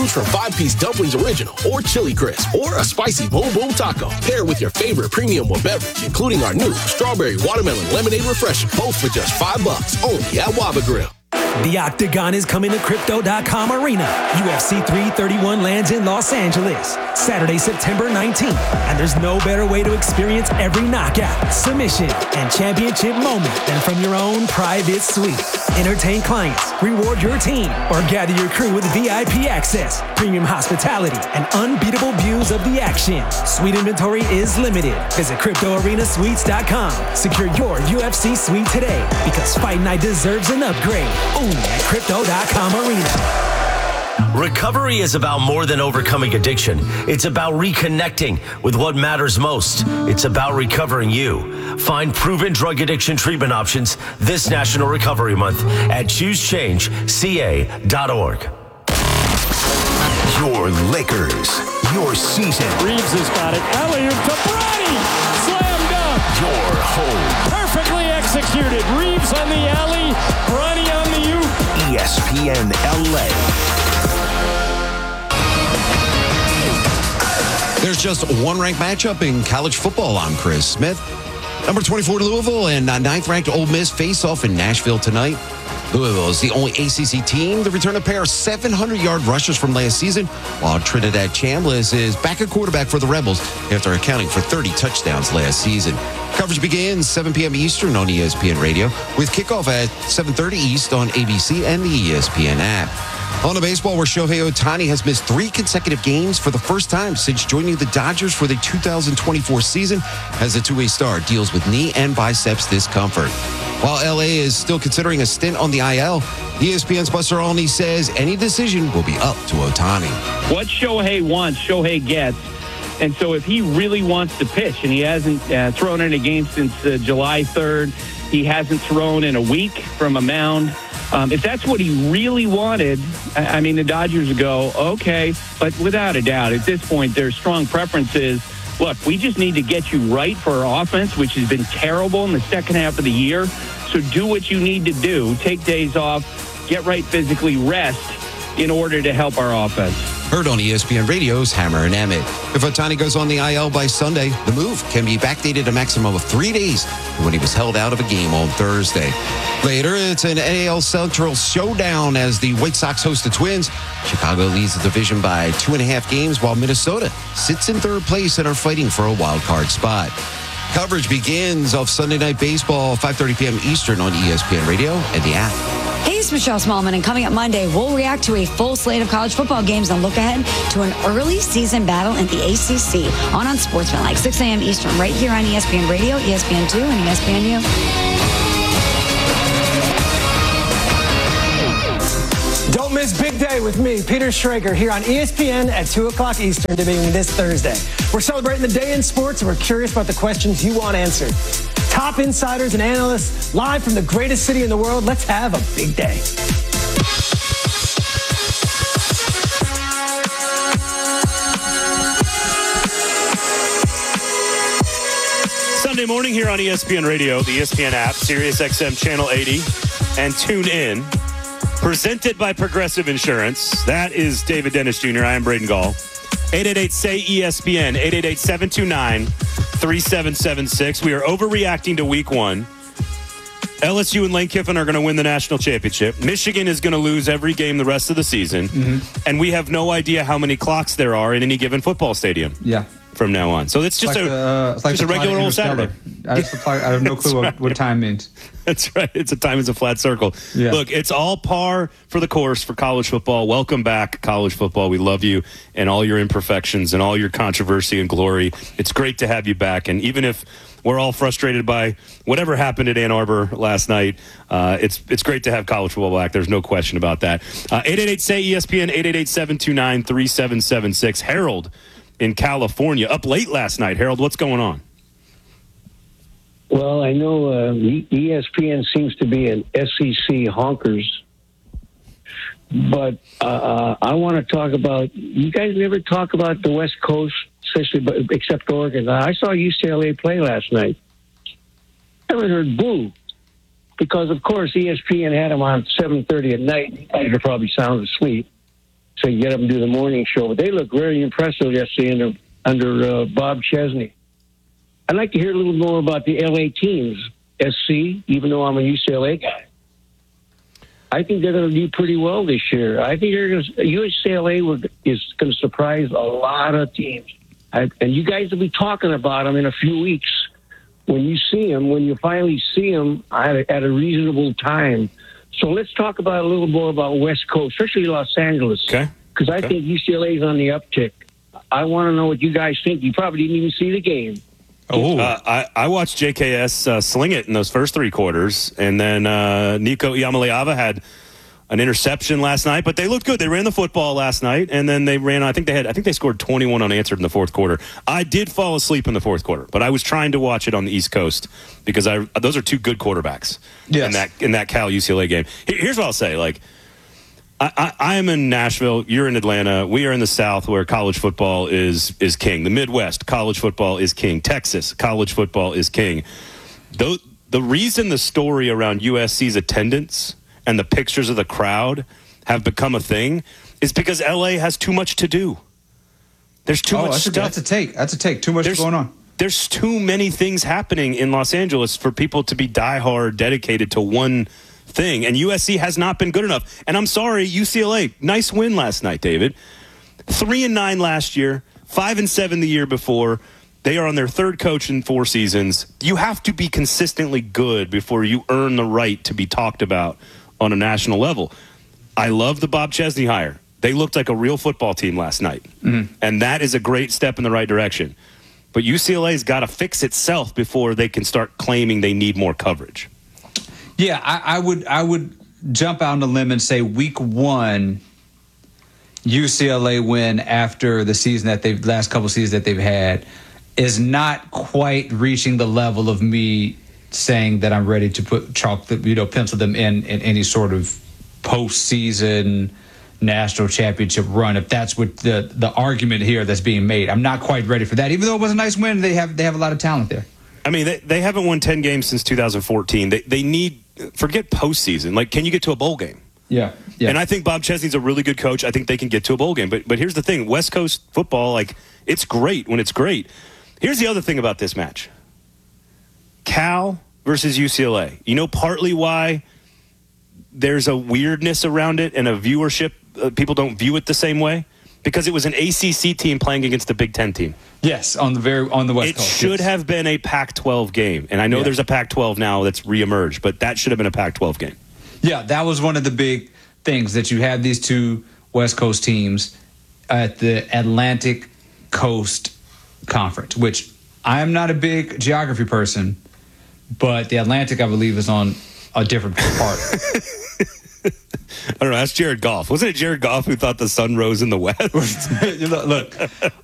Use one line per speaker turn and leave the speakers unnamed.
Choose from 5-piece dumplings original or chili crisp or a spicy boom boom taco. Pair with your favorite premium or beverage, including our new strawberry watermelon lemonade refresher, both for just $5 only at Waba Grill.
The Octagon is coming to Crypto.com Arena. UFC 331 lands in Los Angeles, Saturday, September 19th. And there's no better way to experience every knockout, submission, and championship moment than from your own private suite. Entertain clients, reward your team, or gather your crew with VIP access, premium hospitality, and unbeatable views of the action. Suite inventory is limited. Visit CryptoArenaSuites.com. Secure your UFC suite today, because Fight Night deserves an upgrade. At Crypto.com Arena.
Recovery is about more than overcoming addiction. It's about reconnecting with what matters most. It's about recovering you. Find proven drug addiction treatment options this National Recovery Month at ChooseChangeCA.org.
Your Lakers, your season.
Reeves has got it. Alley-oop to Bronny. Slam dunk.
Your home.
Perfectly executed. Reeves on the alley. Bronny on the oop.
ESPN LA.
There's just one ranked matchup in college football. I'm Chris Smith. Number 24 Louisville and 9th-ranked Ole Miss face off in Nashville tonight. Louisville is the only ACC team to return a pair of 700-yard rushers from last season, while Trinidad Chambliss is back at quarterback for the Rebels after accounting for 30 touchdowns last season. Coverage begins 7 p.m. Eastern on ESPN Radio, with kickoff at 7:30 East on ABC and the ESPN app. On to baseball, where Shohei Ohtani has missed 3 consecutive games for the first time since joining the Dodgers for the 2024 season, as the two-way star deals with knee and biceps discomfort. While LA is still considering a stint on the IL, ESPN's Buster Olney says any decision will be up to Ohtani.
What Shohei wants, Shohei gets. And so if he really wants to pitch, and he hasn't thrown in a game since July 3rd, he hasn't thrown in a week from a mound. If that's what he really wanted, I mean, the Dodgers would go, okay. But without a doubt, at this point, their strong preference is, look, we just need to get you right for our offense, which has been terrible in the second half of the year. So do what you need to do. Take days off, get right physically, rest in order to help our offense.
Heard on ESPN Radio's Hammer and Emmett. If Ohtani goes on the IL by Sunday, the move can be backdated a maximum of 3 days when he was held out of a game on Thursday. Later, it's an NAL Central showdown as the White Sox host the Twins. Chicago leads the division by 2.5 games, while Minnesota sits in third place and are fighting for a wild card spot. Coverage begins of Sunday Night Baseball, 5:30 p.m. Eastern on ESPN Radio and the app.
Hey, it's Michelle Smallman, and coming up Monday, we'll react to a full slate of college football games and look ahead to an early season battle in the ACC on Unsportsmanlike, 6 a.m. Eastern, right here on ESPN Radio, ESPN2, and ESPNU.
Don't miss Big Day with me, Peter Schrager, here on ESPN at 2 o'clock Eastern, debuting this Thursday. We're celebrating the day in sports, and we're curious about the questions you want answered. Top insiders and analysts live from the greatest city in the world. Let's have a big day.
Sunday morning here on ESPN Radio, the ESPN app, Sirius XM Channel 80, and tune in. Presented by Progressive Insurance. That is David Dennis Jr. I am Braden Gall. 888-SAY-ESPN, 888-729-3776. We are overreacting to week 1. LSU and Lane Kiffin are going to win the national championship. Michigan is going to lose every game the rest of the season. Mm-hmm. And we have no idea how many clocks there are in any given football stadium.
Yeah.
From now on. So it's just a regular old Saturday.
I have no clue what time means.
That's right. It's a time is a flat circle. Yeah. Look, it's all par for the course for college football. Welcome back, college football. We love you and all your imperfections and all your controversy and glory. It's great to have you back. And even if we're all frustrated by whatever happened at Ann Arbor last night, it's great to have college football back. There's no question about that. 888-SAY-ESPN, 888-729-3776. Harold in California, up late last night. Harold, what's going on?
Well, I know ESPN seems to be an SEC honkers, but I want to talk about, you guys never talk about the West Coast, especially except Oregon. I saw UCLA play last night. I haven't heard boo, because, of course, ESPN had them on 7:30 at night. You guys are probably sound asleep. so you get them to do the morning show. But they look very impressive yesterday under Bob Chesney. I'd like to hear a little more about the LA teams, SC, even though I'm a UCLA guy. I think they're going to do pretty well this year. I think UCLA is going to surprise a lot of teams. And you guys will be talking about them in a few weeks when you see them, when you finally see them at a reasonable time. So let's talk about a little more about West Coast, especially Los Angeles.
Okay.
Because I think UCLA is on the uptick. I want to know what you guys think. You probably didn't even see the game.
I watched JKS sling it in those first three quarters, and then Nico Iamaleava had an interception last night, but they looked good. They ran the football last night, and then they ran. I think they scored 21 unanswered in the fourth quarter. I did fall asleep in the fourth quarter, but I was trying to watch it on the East Coast because those are two good quarterbacks in that Cal UCLA game. Here's what I'll say: I am in Nashville. You're in Atlanta. We are in the South, where college football is king. The Midwest, college football is king. Texas, college football is king. The reason the story around USC's attendance and the pictures of the crowd have become a thing is because LA has too much to do. There's too much stuff.
That's a take. Too much going on.
There's too many things happening in Los Angeles for people to be diehard dedicated to one thing, and USC has not been good enough. And I'm sorry, UCLA, nice win last night, David. 3-9 last year, 5-7 the year before. They are on their third coach in 4 seasons. You have to be consistently good before you earn the right to be talked about on a national level. I love the Bob Chesney hire. They looked like a real football team last night, and that is a great step in the right direction. But UCLA's got to fix itself before they can start claiming they need more coverage.
Yeah, I would jump out on a limb and say week 1 UCLA win after the season last couple seasons that they've had is not quite reaching the level of me saying that I'm ready to pencil them in any sort of postseason national championship run. If that's what the argument here that's being made, I'm not quite ready for that. Even though it was a nice win, they have a lot of talent there.
I mean, they haven't won 10 games since 2014. They need, forget postseason. Like, can you get to a bowl game?
Yeah.
And I think Bob Chesney's a really good coach. I think they can get to a bowl game. But here's the thing. West Coast football, it's great when it's great. Here's the other thing about this match. Cal versus UCLA. You know partly why there's a weirdness around it and a viewership. People don't view it the same way? Because it was an ACC team playing against a Big Ten team.
Yes, on the West Coast.
It should have been a Pac-12 game. And I know there's a Pac-12 now that's reemerged, but that should have been a Pac-12 game.
Yeah, that was one of the big things, that you had these two West Coast teams at the Atlantic Coast Conference, which I am not a big geography person, but the Atlantic, I believe, is on a different part.
I don't know. That's Jared Goff. Wasn't it Jared Goff who thought the sun rose in the west?
Look,